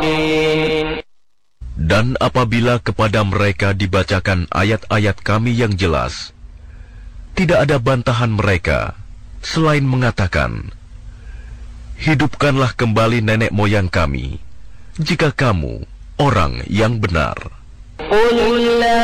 Dan apabila kepada mereka dibacakan ayat-ayat Kami yang jelas, tidak ada bantahan mereka selain mengatakan, "Hidupkanlah kembali nenek moyang kami, jika kamu orang yang benar."